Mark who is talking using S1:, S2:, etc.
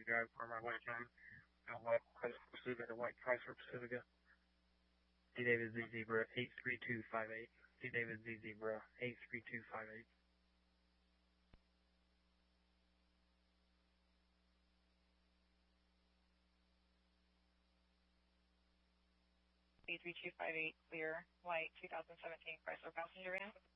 S1: drive for my white van. White Chrysler Pacifica, white Chrysler Pacifica. D David Z Zebra 83258. D David Z Zebra 83258.
S2: 83258, clear, white 2017 Chrysler passenger van.